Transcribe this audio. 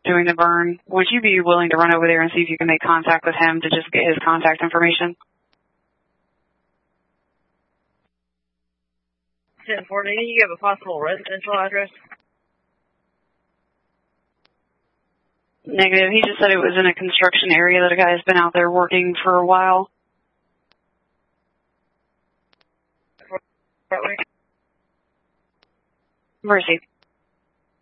doing the burn. Would you be willing to run over there and see if you can make contact with him to just get his contact information? 1040, you have a possible residential address? Negative. He just said it was in a construction area that a guy has been out there working for a while. Mercy.